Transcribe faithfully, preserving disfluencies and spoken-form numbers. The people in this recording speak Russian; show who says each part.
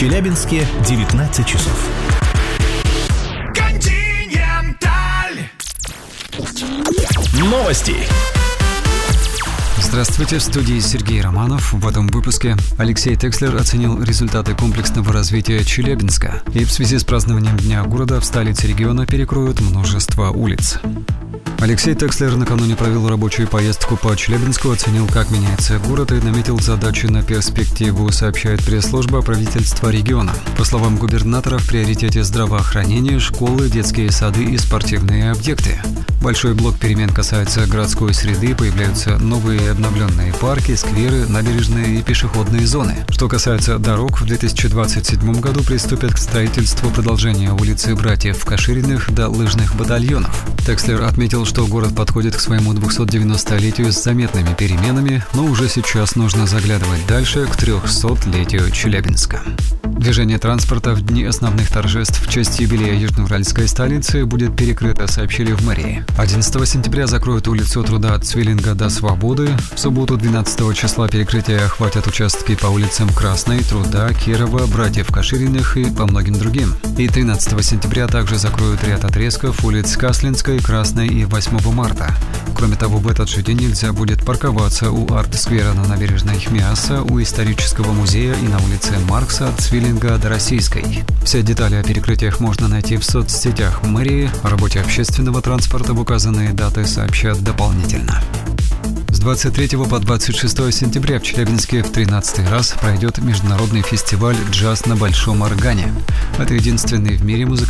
Speaker 1: Челябинске девятнадцать часов.
Speaker 2: Континенталь.
Speaker 1: Новости.
Speaker 3: Здравствуйте, в студии Сергей Романов. В этом выпуске Алексей Текслер оценил результаты комплексного развития Челябинска. И в связи с празднованием Дня города в столице региона перекроют множество улиц. Алексей Текслер накануне провел рабочую поездку по Челябинску, оценил, как меняется город и наметил задачи на перспективу, сообщает пресс-служба правительства региона. По словам губернатора, в приоритете здравоохранение, школы, детские сады и спортивные объекты. Большой блок перемен касается городской среды, появляются новые обновленные парки, скверы, набережные и пешеходные зоны. Что касается дорог, в две тысячи двадцать седьмом году приступят к строительству продолжения улицы Братьев Кашириных до лыжных батальонов. Текслер отметил, что город подходит к своему двухсотдевяностолетию с заметными переменами, но уже сейчас нужно заглядывать дальше, к трехсотлетию Челябинска. Движение транспорта в дни основных торжеств в честь юбилея южноуральской столицы будет перекрыто, сообщили в мэрии. одиннадцатого сентября закроют улицу Труда от Цвиллинга до Свободы. В субботу двенадцатого числа перекрытия охватят участки по улицам Красной, Труда, Кирова, Братьев Кашириных и по многим другим. И тринадцатого сентября также закроют ряд отрезков улиц Каслинской, Красной и восьмого марта. Кроме того, в этот же день нельзя будет парковаться у арт-сквера на набережной Хмиаса, у исторического музея и на улице Маркса от Цвиллинга до Российской. Все детали о перекрытиях можно найти в соцсетях мэрии. О работе общественного транспорта в указанные даты сообщат дополнительно. С двадцать третьего по двадцать шестое сентября в Челябинске в тринадцатый раз пройдет международный фестиваль «Джаз на большом органе». Это единственный в мире музыкальный